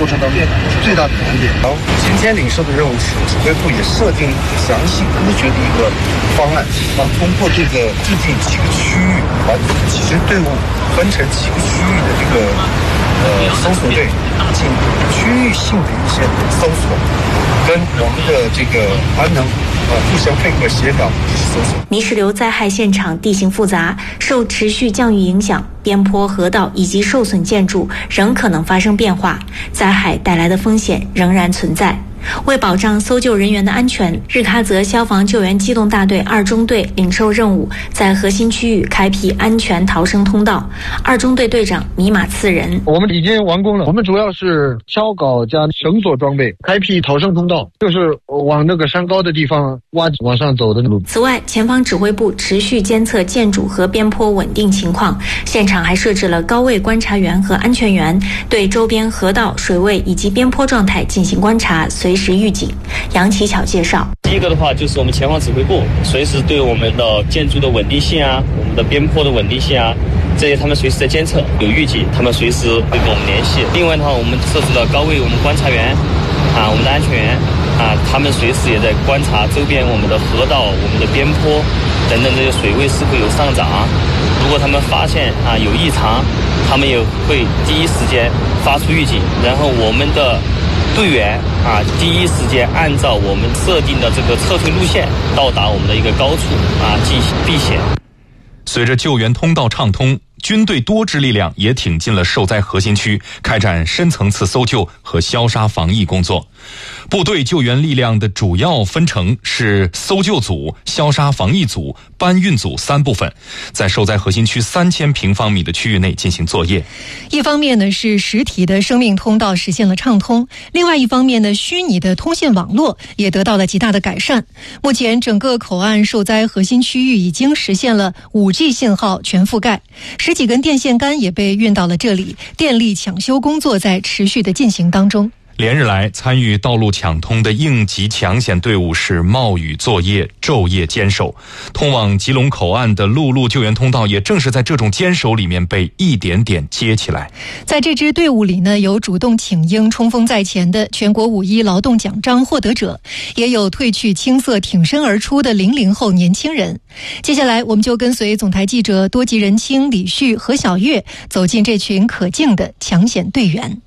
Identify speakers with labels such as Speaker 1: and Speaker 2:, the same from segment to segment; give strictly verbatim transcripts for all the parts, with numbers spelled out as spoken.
Speaker 1: 程当中最大的难点。然后今天领受的任务是指挥部也设定详细科学的一个方案，啊，通过这个制定几个区域，把几支队伍分成几个区域的这个呃搜索队，进区域性的一些搜索，跟我们的这个安能呃互相配合协调搜索。
Speaker 2: 泥石流灾害现场地形复杂，受持续降雨影响，边坡、河道以及受损建筑仍可能发生变化，灾害带来的风险仍然存在。为保障搜救人员的安全，日喀则消防救援机动大队二中队领受任务，在核心区域开辟安全逃生通道。二中队队长米马次仁：
Speaker 3: 我们已经完工了，我们主要是锹镐加绳索装备，开辟逃生通道，就是往那个山高的地方挖往上走的路。
Speaker 2: 此外，前方指挥部持续监测建筑和边坡稳定情况，现场还设置了高位观察员和安全员，对周边河道、水位以及边坡状态进行观察，随时预警。杨启巧介绍，
Speaker 4: 第一个的话就是我们前方指挥部随时对我们的建筑的稳定性啊，我们的边坡的稳定性啊，这些他们随时在监测，有预警，他们随时会跟我们联系。另外的话，我们设置了高位我们观察员啊，我们的安全员啊，他们随时也在观察周边我们的河道、我们的边坡等等这些水位是否有上涨。如果他们发现啊有异常，他们也会第一时间发出预警，然后我们的队员啊，第一时间按照我们设定的这个撤退路线到达我们的一个高处啊，进行避险。
Speaker 5: 随着救援通道畅通，军队多支力量也挺进了受灾核心区，开展深层次搜救和消杀防疫工作。部队救援力量的主要分成是搜救组、消杀防疫组、搬运组三部分，在受灾核心区三千平方米的区域内进行作业。
Speaker 6: 一方面呢是实体的生命通道实现了畅通，另外一方面呢，虚拟的通信网络也得到了极大的改善。目前整个口岸受灾核心区域已经实现了 五 G 信号全覆盖，十几根电线杆也被运到了这里，电力抢修工作在持续的进行当中。
Speaker 5: 连日来，参与道路抢通的应急抢险队伍是冒雨作业，昼夜坚守。通往吉隆口岸的陆路救援通道也正是在这种坚守里面被一点点接起来。
Speaker 6: 在这支队伍里呢，有主动请缨冲锋在前的全国五一劳动奖章获得者，也有褪去青涩挺身而出的零零后年轻人。接下来我们就跟随总台记者多吉仁清、李旭、何小月走进这群可敬的抢险队员。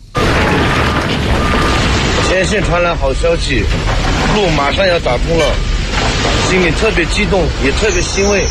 Speaker 7: 前线传来好消息，路马上要打通了，心里特别激动，也特别欣慰。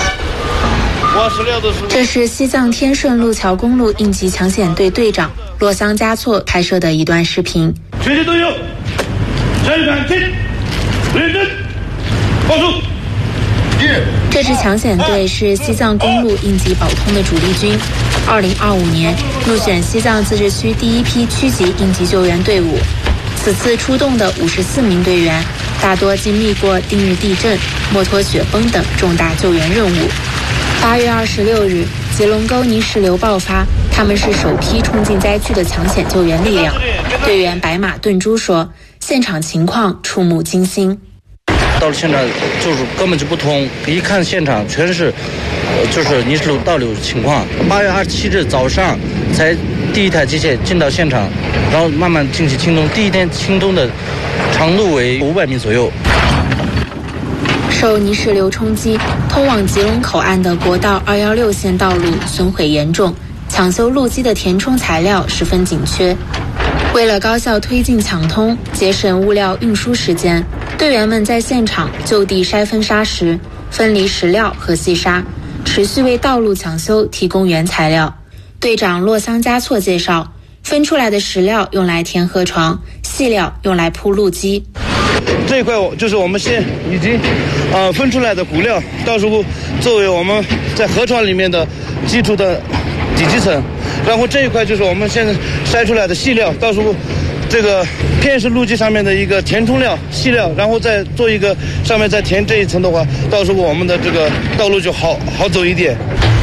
Speaker 8: 这是西藏天顺路桥公路应急抢险队队长洛桑嘉措拍摄的一段视频。
Speaker 9: 全体队友，全感进，认真，报数。
Speaker 8: 这支抢险队是西藏公路应急保通的主力军，二零二五年入选西藏自治区第一批区级应急救援队伍。此次出动的五十四名队员，大多经历过定日地震、墨脱雪崩等重大救援任务。八月二十六日，吉隆沟泥石流爆发，他们是首批冲进灾区的抢险救援力量。队员白马顿珠说，现场情况触目惊心。
Speaker 7: 到了现场就是根本就不通，一看现场全是就是泥石流倒流情况。八月二十七日早上才第一台机械进到现场，然后慢慢进行清通。第一天清通的长度为五百米左右。
Speaker 8: 受泥石流冲击，通往吉隆口岸的国道二一六线道路损毁严重，抢修路基的填充材料十分紧缺。为了高效推进抢通，节省物料运输时间，队员们在现场就地筛分砂石，分离石料和细沙，持续为道路抢修提供原材料。队长洛桑嘉措介绍，分出来的石料用来填河床，细料用来铺路基。
Speaker 7: 这一块就是我们现已经呃分出来的骨料，到时候作为我们在河床里面的基础的底基层，然后这一块就是我们现在筛出来的细料，到时候这个片式路基上面的一个填充料细料，然后再做一个上面再填这一层的话，到时候我们的这个道路就好好走一点。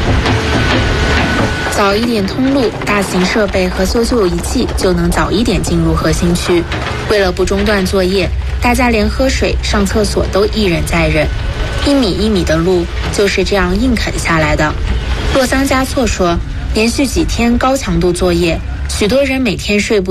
Speaker 8: 早一点通路，大型设备和搜救仪器就能早一点进入核心区。为了不中断作业，大家连喝水、上厕所都一忍再忍。一米一米的路就是这样硬啃下来的。洛桑嘉措说，连续几天高强度作业，许多人每天睡不